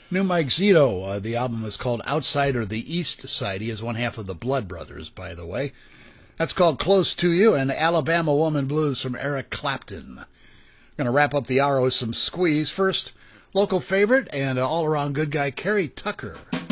New Mike Zito. The album is called Outside or the East Side. He is one half of the Blood Brothers, by the way. That's called Close to You, and Alabama Woman Blues from Eric Clapton. Going to wrap up the hour with some Squeeze. First, local favorite and all-around good guy, Kerry Tucker.